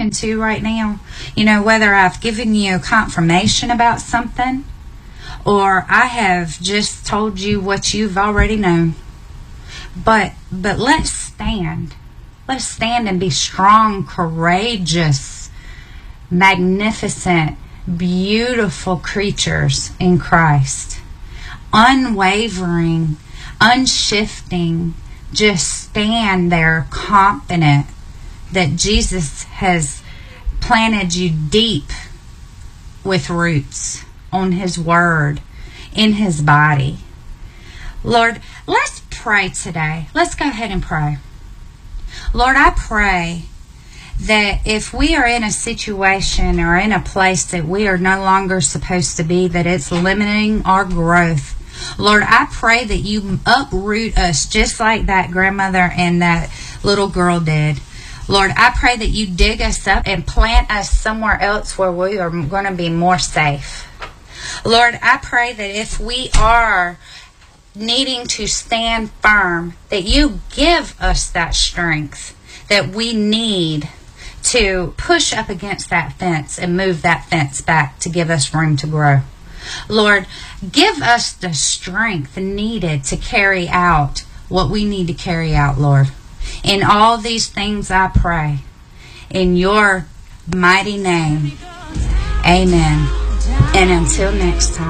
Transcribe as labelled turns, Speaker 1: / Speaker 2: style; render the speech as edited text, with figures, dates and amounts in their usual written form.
Speaker 1: talking to right now. You know, whether I've given you confirmation about something or I have just told you what you've already known. But let's stand. Let's stand and be strong, courageous, magnificent, beautiful creatures in Christ. Unwavering, unshifting, just stand there confident that Jesus has planted you deep with roots on His Word, in His body. Lord, let's pray today. Let's go ahead and pray. Lord, I pray that if we are in a situation or in a place that we are no longer supposed to be, that it's limiting our growth, Lord, I pray that you uproot us just like that grandmother and that little girl did. Lord, I pray that you dig us up and plant us somewhere else where we are going to be more safe. Lord, I pray that if we are needing to stand firm, that you give us that strength that we need to push up against that fence and move that fence back to give us room to grow. Lord, give us the strength needed to carry out what we need to carry out, Lord. In all these things I pray. In your mighty name. Amen. And until next time.